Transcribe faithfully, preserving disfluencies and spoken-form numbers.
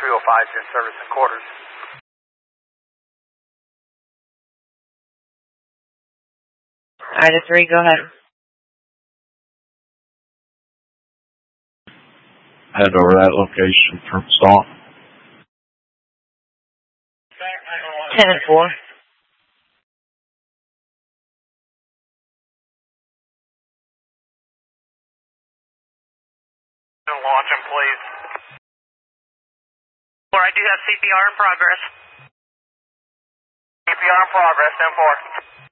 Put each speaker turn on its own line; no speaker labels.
three oh five is in service and quarters.
Ida three, go ahead.
Head over that location for stall.
ten and four.
Launch him, please.
Four, I do have C P R in progress.
C P R in progress, ten four.